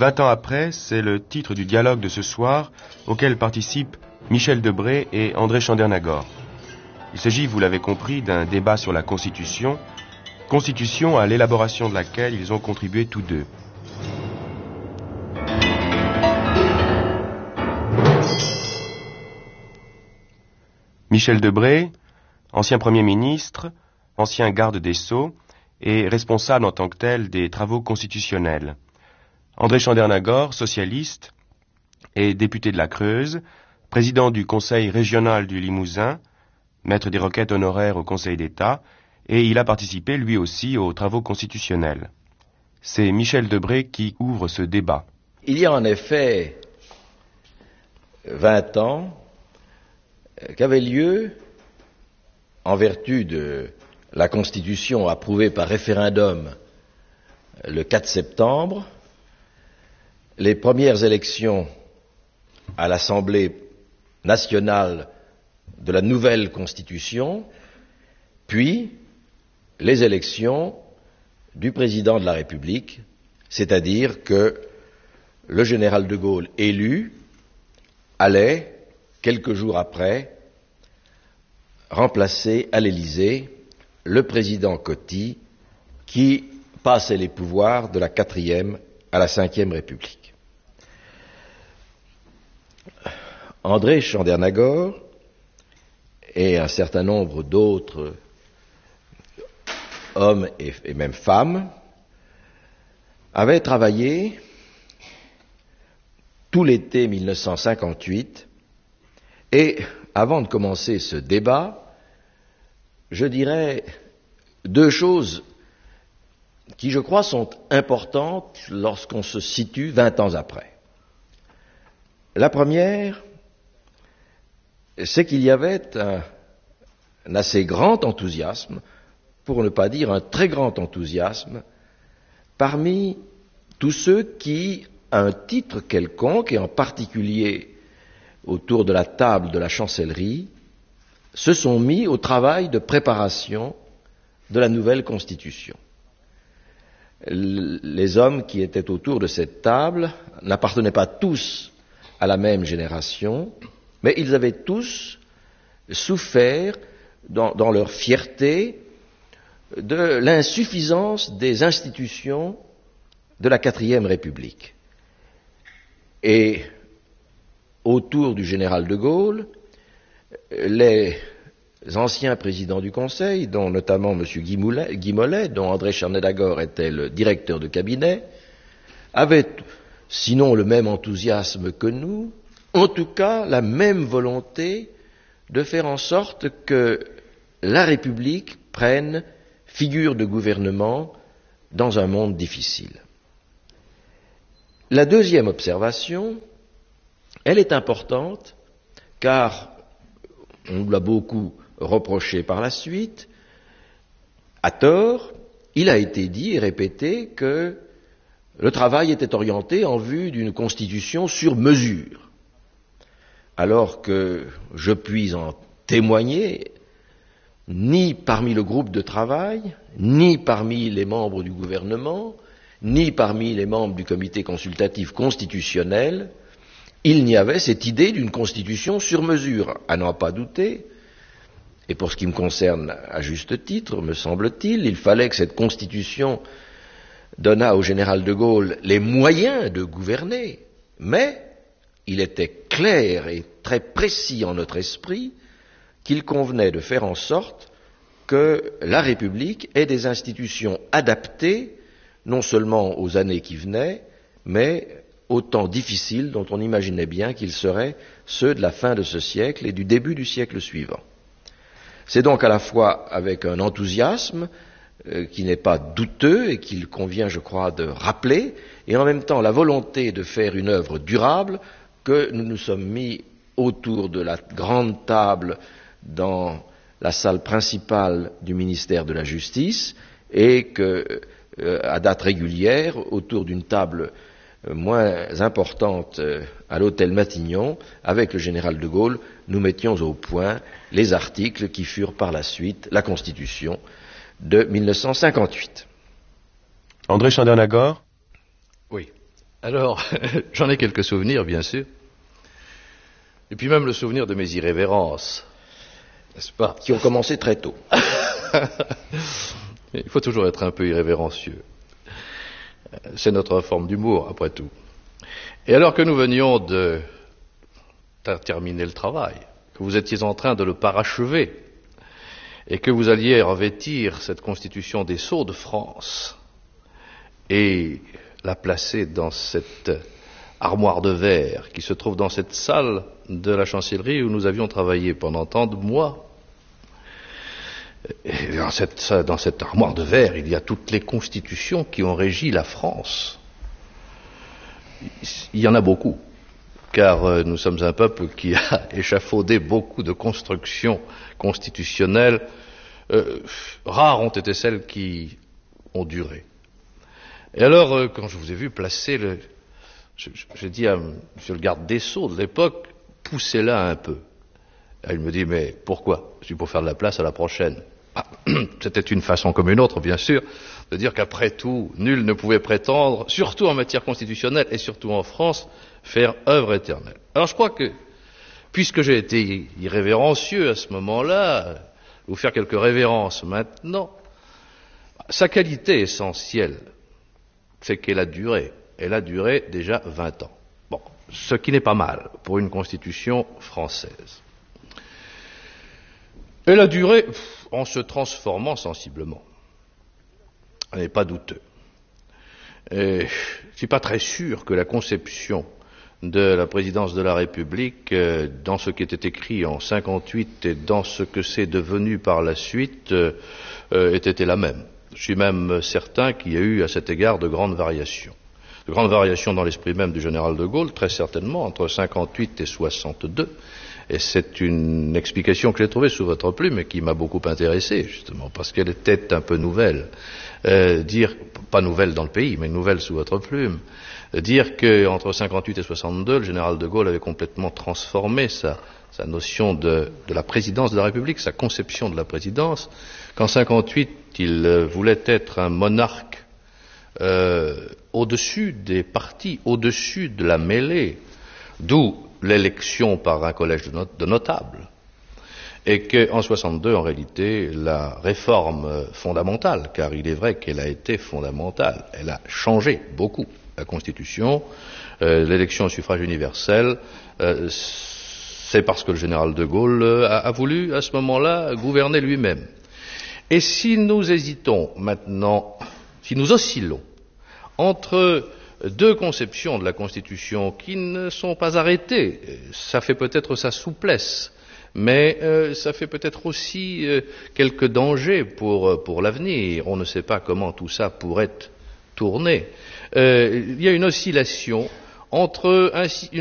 20 ans après, c'est le titre du dialogue de ce soir auquel participent Michel Debré et André Chandernagor. Il s'agit, vous l'avez compris, d'un débat sur la Constitution, Constitution à l'élaboration de laquelle ils ont contribué tous deux. Michel Debré, ancien Premier ministre, ancien garde des Sceaux et responsable en tant que tel des travaux constitutionnels. André Chandernagor, socialiste et député de la Creuse, président du Conseil régional du Limousin, maître des requêtes honoraires au Conseil d'État, et il a participé lui aussi aux travaux constitutionnels. C'est Michel Debré qui ouvre ce débat. Il y a en effet 20 ans qu'avait lieu, en vertu de la Constitution approuvée par référendum le 4 septembre, les premières élections à l'Assemblée nationale de la nouvelle Constitution, puis les élections du président de la République, c'est-à-dire que le général de Gaulle élu allait, quelques jours après, remplacer à l'Élysée le président Coty qui passait les pouvoirs de la 4e à la 5e République. André Chandernagor et un certain nombre d'autres hommes et même femmes avaient travaillé tout l'été 1958 et avant de commencer ce débat, je dirais deux choses qui, je crois, sont importantes lorsqu'on se situe 20 ans après. La première, c'est qu'il y avait un assez grand enthousiasme, pour ne pas dire un très grand enthousiasme, parmi tous ceux qui, à un titre quelconque, et en particulier autour de la table de la chancellerie, se sont mis au travail de préparation de la nouvelle Constitution. Les hommes qui étaient autour de cette table n'appartenaient pas tous à la même génération, mais ils avaient tous souffert, dans leur fierté, de l'insuffisance des institutions de la 4e République. Et autour du général de Gaulle, les anciens présidents du Conseil, dont notamment M. Guy Mollet, dont André Chandernagor était le directeur de cabinet, avaient, sinon le même enthousiasme que nous, en tout cas la même volonté de faire en sorte que la République prenne figure de gouvernement dans un monde difficile. La deuxième observation, elle est importante, car on nous l'a beaucoup reproché par la suite, à tort, il a été dit et répété que le travail était orienté en vue d'une constitution sur mesure, alors que je puis en témoigner, ni parmi le groupe de travail, ni parmi les membres du gouvernement, ni parmi les membres du comité consultatif constitutionnel, il n'y avait cette idée d'une constitution sur mesure. À n'en pas douter, et pour ce qui me concerne à juste titre, me semble-t-il, il fallait que cette constitution donnât au général de Gaulle les moyens de gouverner, mais il était clair et très précis en notre esprit qu'il convenait de faire en sorte que la République ait des institutions adaptées non seulement aux années qui venaient, mais aux temps difficiles dont on imaginait bien qu'ils seraient ceux de la fin de ce siècle et du début du siècle suivant. C'est donc à la fois avec un enthousiasme qui n'est pas douteux et qu'il convient, je crois, de rappeler, et en même temps la volonté de faire une œuvre durable que nous nous sommes mis autour de la grande table dans la salle principale du ministère de la Justice et que, à date régulière, autour d'une table moins importante à l'hôtel Matignon, avec le général de Gaulle, nous mettions au point les articles qui furent par la suite la Constitution de 1958. André Chandernagor ? Oui. Alors, j'en ai quelques souvenirs, bien sûr. Et puis même le souvenir de mes irrévérences, n'est-ce pas? Qui ont commencé très tôt. Il faut toujours être un peu irrévérencieux. C'est notre forme d'humour, après tout. Et alors que nous venions de terminer le travail, que vous étiez en train de le parachever, et que vous alliez revêtir cette constitution des Sceaux de France, et la placer dans cette armoire de verre qui se trouve dans cette salle de la chancellerie où nous avions travaillé pendant tant de mois. Et dans cette armoire de verre, il y a toutes les constitutions qui ont régi la France. Il y en a beaucoup, car nous sommes un peuple qui a échafaudé beaucoup de constructions constitutionnelles. Rares ont été celles qui ont duré. Et alors, quand je vous ai vu placer j'ai dit à monsieur le garde des Sceaux de l'époque, poussez-la un peu. Et il me dit, mais pourquoi? Je dis, pour faire de la place à la prochaine. Ah, c'était une façon comme une autre, bien sûr, de dire qu'après tout, nul ne pouvait prétendre, surtout en matière constitutionnelle et surtout en France, faire œuvre éternelle. Alors je crois que, puisque j'ai été irrévérencieux à ce moment-là, vous faire quelques révérences maintenant, sa qualité essentielle, c'est qu'elle a duré. Elle a duré déjà 20 ans. Bon, ce qui n'est pas mal pour une constitution française. Elle a duré en se transformant sensiblement. Ce n'est pas douteux. Et je ne suis pas très sûr que la conception de la présidence de la République, dans ce qui était écrit en 58 et dans ce que c'est devenu par la suite, ait été la même. Je suis même certain qu'il y a eu à cet égard de grandes variations. De grandes variations dans l'esprit même du général de Gaulle, très certainement, entre 58 et 62. Et c'est une explication que j'ai trouvée sous votre plume et qui m'a beaucoup intéressé, justement, parce qu'elle était un peu nouvelle. Dire, pas nouvelle dans le pays, mais nouvelle sous votre plume, dire qu'entre 58 et 62, le général de Gaulle avait complètement transformé sa notion de la présidence de la République, sa conception de la présidence, qu'en 58, il voulait être un monarque au-dessus des partis, au-dessus de la mêlée, d'où l'élection par un collège de notables, et qu'en 62, en réalité, la réforme fondamentale, car il est vrai qu'elle a été fondamentale, elle a changé beaucoup la Constitution, l'élection au suffrage universel, c'est parce que le général de Gaulle a voulu, à ce moment-là, gouverner lui-même. Et si nous hésitons maintenant, si nous oscillons entre deux conceptions de la Constitution qui ne sont pas arrêtées, ça fait peut-être sa souplesse, mais ça fait peut-être aussi quelques dangers pour l'avenir. On ne sait pas comment tout ça pourrait tourner. Il y a une oscillation entre